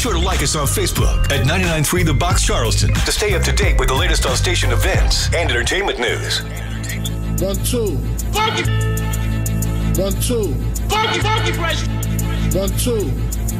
sure to like us on Facebook at 99.3 The Box Charleston to stay up to date with the latest on station events and entertainment news. 1, 2. Funky. 1, 2. Funky fresh. 1, 2.